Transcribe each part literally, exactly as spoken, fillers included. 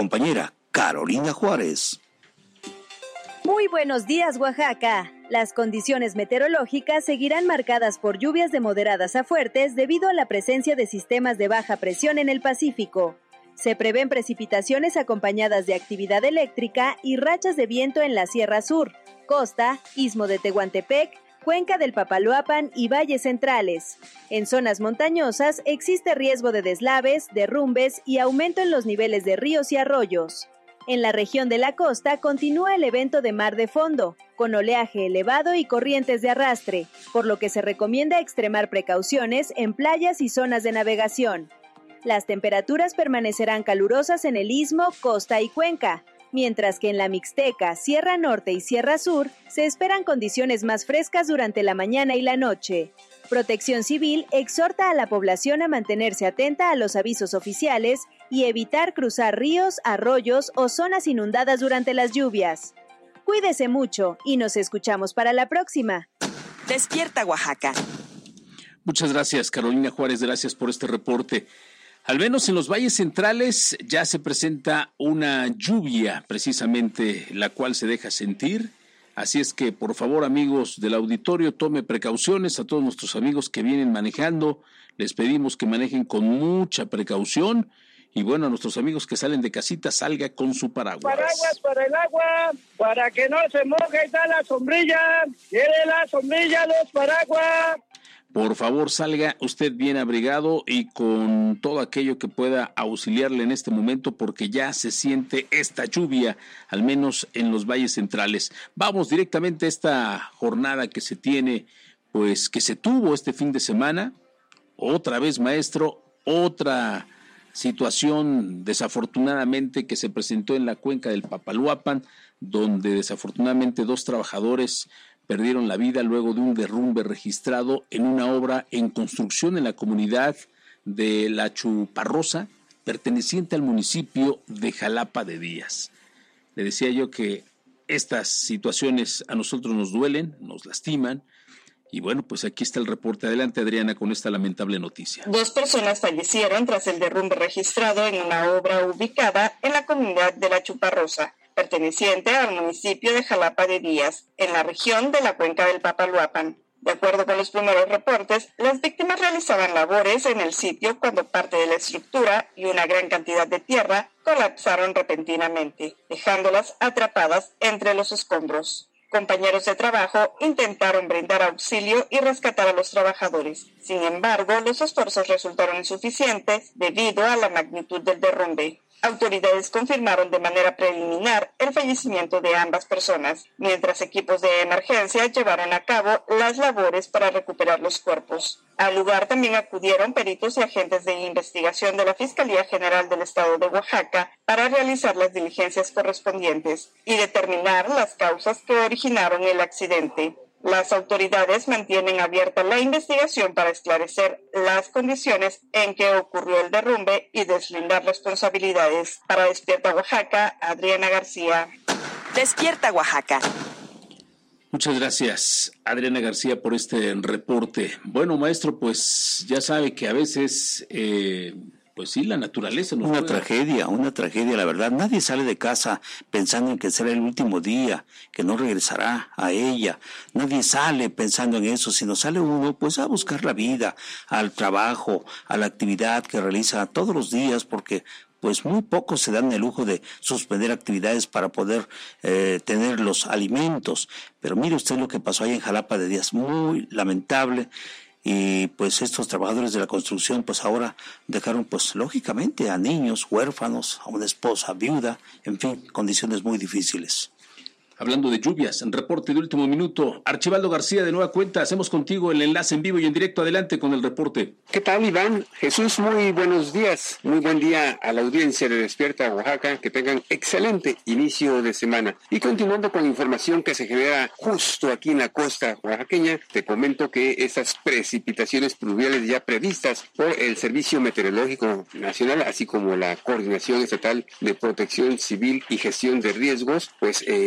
compañera Carolina Juárez. Muy buenos días, Oaxaca. Las condiciones meteorológicas seguirán marcadas por lluvias de moderadas a fuertes debido a la presencia de sistemas de baja presión en el Pacífico. Se prevén precipitaciones acompañadas de actividad eléctrica y rachas de viento en la Sierra Sur, Costa, Istmo de Tehuantepec, Cuenca del Papaloapan y valles centrales. En zonas montañosas existe riesgo de deslaves, derrumbes y aumento en los niveles de ríos y arroyos. En la región de la costa continúa el evento de mar de fondo, con oleaje elevado y corrientes de arrastre, por lo que se recomienda extremar precauciones en playas y zonas de navegación. Las temperaturas permanecerán calurosas en el Istmo, Costa y Cuenca, mientras que en la Mixteca, Sierra Norte y Sierra Sur se esperan condiciones más frescas durante la mañana y la noche. Protección Civil exhorta a la población a mantenerse atenta a los avisos oficiales y evitar cruzar ríos, arroyos o zonas inundadas durante las lluvias. Cuídese mucho y nos escuchamos para la próxima. Despierta, Oaxaca. Muchas gracias, Carolina Juárez, gracias por este reporte. Al menos en los valles centrales ya se presenta una lluvia, precisamente la cual se deja sentir. Así es que, por favor, amigos del auditorio, tome precauciones. A todos nuestros amigos que vienen manejando, les pedimos que manejen con mucha precaución. Y bueno, a nuestros amigos que salen de casita, salga con su paraguas. Paraguas para el agua, para que no se moje, está la sombrilla. Quiere la sombrilla, los paraguas. Por favor, salga usted bien abrigado y con todo aquello que pueda auxiliarle en este momento, porque ya se siente esta lluvia, al menos en los valles centrales. Vamos directamente a esta jornada que se tiene, pues que se tuvo este fin de semana. Otra vez, maestro, otra situación desafortunadamente que se presentó en la cuenca del Papaloapan, donde desafortunadamente dos trabajadores perdieron la vida luego de un derrumbe registrado en una obra en construcción en la comunidad de La Chuparrosa, perteneciente al municipio de Jalapa de Díaz. Le decía yo que estas situaciones a nosotros nos duelen, nos lastiman, y bueno, pues aquí está el reporte. Adelante, Adriana, con esta lamentable noticia. Dos personas fallecieron tras el derrumbe registrado en una obra ubicada en la comunidad de La Chuparrosa, perteneciente al municipio de Jalapa de Díaz, en la región de la Cuenca del Papaloapan. De acuerdo con los primeros reportes, las víctimas realizaban labores en el sitio cuando parte de la estructura y una gran cantidad de tierra colapsaron repentinamente, dejándolas atrapadas entre los escombros. Compañeros de trabajo intentaron brindar auxilio y rescatar a los trabajadores. Sin embargo, los esfuerzos resultaron insuficientes debido a la magnitud del derrumbe. Autoridades confirmaron de manera preliminar el fallecimiento de ambas personas, mientras equipos de emergencia llevaron a cabo las labores para recuperar los cuerpos. Al lugar también acudieron peritos y agentes de investigación de la Fiscalía General del Estado de Oaxaca para realizar las diligencias correspondientes y determinar las causas que originaron el accidente. Las autoridades mantienen abierta la investigación para esclarecer las condiciones en que ocurrió el derrumbe y deslindar responsabilidades. Para Despierta Oaxaca, Adriana García. Despierta Oaxaca. Muchas gracias, Adriana García, por este reporte. Bueno, maestro, pues ya sabe que a veces... Eh, Pues sí, la naturaleza nos Una juega. tragedia, una tragedia, la verdad. Nadie sale de casa pensando en que será el último día, que no regresará a ella. Nadie sale pensando en eso, sino sale uno pues a buscar la vida, al trabajo, a la actividad que realiza todos los días, porque pues muy pocos se dan el lujo de suspender actividades para poder eh, tener los alimentos. Pero mire usted lo que pasó ahí en Jalapa de Díaz, muy lamentable. Y pues estos trabajadores de la construcción pues ahora dejaron pues lógicamente a niños huérfanos, a una esposa viuda, en fin, condiciones muy difíciles. Hablando de lluvias, en reporte de último minuto, Archibaldo García de Nueva Cuenta, hacemos contigo el enlace en vivo y en directo. Adelante con el reporte. ¿Qué tal, Iván? Jesús, muy buenos días. Muy buen día a la audiencia de Despierta Oaxaca. Que tengan excelente inicio de semana. Y continuando con la información que se genera justo aquí en la costa oaxaqueña, te comento que esas precipitaciones pluviales ya previstas por el Servicio Meteorológico Nacional, así como la Coordinación Estatal de Protección Civil y Gestión de Riesgos, pues eh, no cesan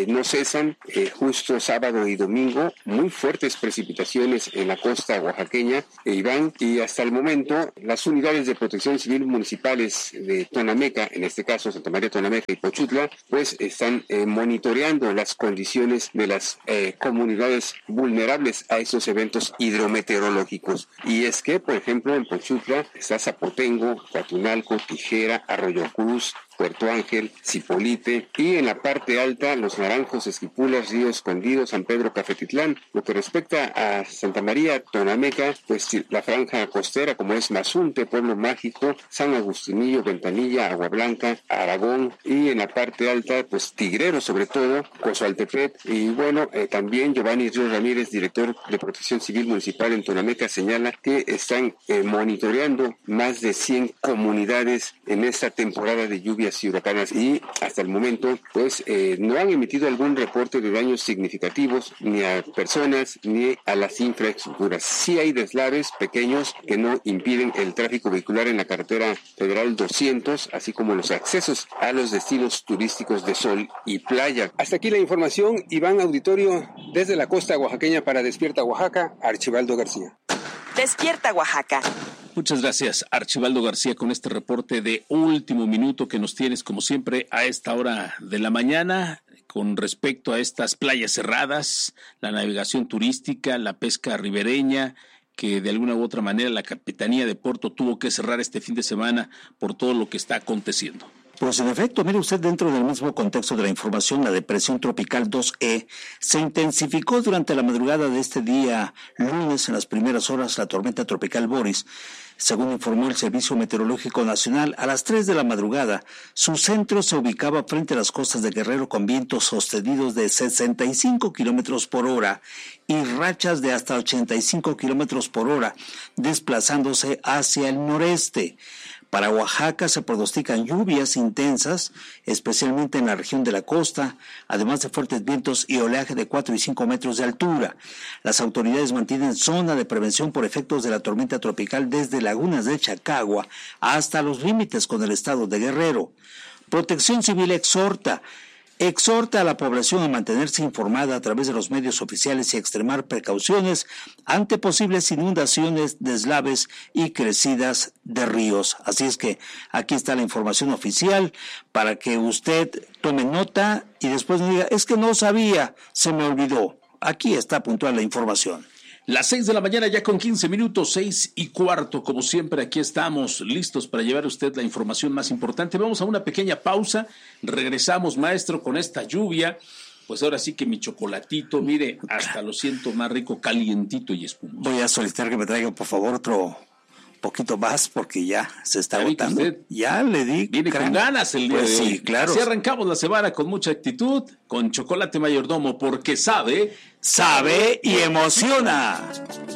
empiezan eh, justo sábado y domingo, muy fuertes precipitaciones en la costa oaxaqueña, e Iván, y hasta el momento las unidades de protección civil municipales de Tonameca, en este caso Santa María Tonameca y Pochutla, pues están eh, monitoreando las condiciones de las eh, comunidades vulnerables a estos eventos hidrometeorológicos. Y es que, por ejemplo, en Pochutla está Zapotengo, Tatunalco, Tijera, Arroyo Cruz, Puerto Ángel, Zipolite, y en la parte alta Los Naranjos, Esquipulas, Río Escondido, San Pedro, Cafetitlán. Lo que respecta a Santa María Tonameca, pues la franja costera como es Mazunte, Pueblo Mágico, San Agustinillo, Ventanilla, Agua Blanca, Aragón, y en la parte alta pues Tigrero sobre todo, Cozoaltepec. Y bueno, eh, también Giovanni Ríos Ramírez, director de Protección Civil Municipal en Tonameca, señala que están eh, monitoreando más de cien comunidades en esta temporada de lluvia y huracanes, y hasta el momento pues eh, no han emitido algún reporte de daños significativos ni a personas ni a las infraestructuras. Sí hay deslaves pequeños que no impiden el tráfico vehicular en la carretera federal doscientos, así como los accesos a los destinos turísticos de sol y playa. Hasta aquí la información. Iván, auditorio, desde la costa oaxaqueña para Despierta Oaxaca, Archibaldo García. Despierta Oaxaca. Muchas gracias, Archibaldo García, con este reporte de último minuto que nos tienes, como siempre, a esta hora de la mañana, con respecto a estas playas cerradas, la navegación turística, la pesca ribereña, que de alguna u otra manera la Capitanía de Puerto tuvo que cerrar este fin de semana por todo lo que está aconteciendo. Pues en efecto, mire usted, dentro del mismo contexto de la información, la depresión tropical dos E se intensificó durante la madrugada de este día lunes. En las primeras horas, la tormenta tropical Boris, según informó el Servicio Meteorológico Nacional, a las tres de la madrugada, su centro se ubicaba frente a las costas de Guerrero con vientos sostenidos de sesenta y cinco kilómetros por hora y rachas de hasta ochenta y cinco kilómetros por hora, desplazándose hacia el noreste. Para Oaxaca se pronostican lluvias intensas, especialmente en la región de la costa, además de fuertes vientos y oleaje de cuatro y cinco metros de altura. Las autoridades mantienen zona de prevención por efectos de la tormenta tropical desde lagunas de Chacagua hasta los límites con el estado de Guerrero. Protección Civil exhorta Exhorta a la población a mantenerse informada a través de los medios oficiales y a extremar precauciones ante posibles inundaciones, deslaves y crecidas de ríos. Así es que aquí está la información oficial para que usted tome nota y después no diga, es que no sabía, se me olvidó. Aquí está puntual la información. Las seis de la mañana ya con quince minutos, seis y cuarto, como siempre aquí estamos listos para llevar a usted la información más importante. Vamos a una pequeña pausa, regresamos, maestro, con esta lluvia. Pues ahora sí que mi chocolatito, mire, hasta lo siento más rico, calientito y espumoso. Voy a solicitar que me traiga por favor otro poquito más porque ya se está agotando. Ya le di. Viene crán. Con ganas el día pues de hoy. Sí, claro. Así arrancamos la semana con mucha actitud, con Chocolate Mayordomo, porque sabe, sabe y emociona.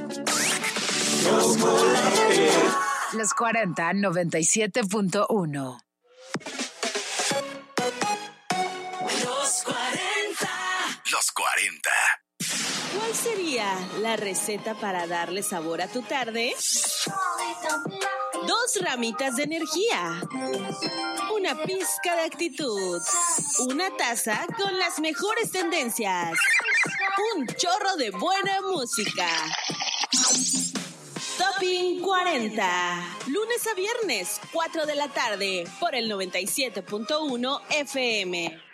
Chocolate. Los cuarenta, noventa y siete punto uno. Los cuarenta. Los cuarenta. ¿Cuál sería la receta para darle sabor a tu tarde? Dos ramitas de energía, una pizca de actitud, una taza con las mejores tendencias, un chorro de buena música. Topping cuarenta, lunes a viernes, cuatro de la tarde, por el noventa y siete punto uno F M.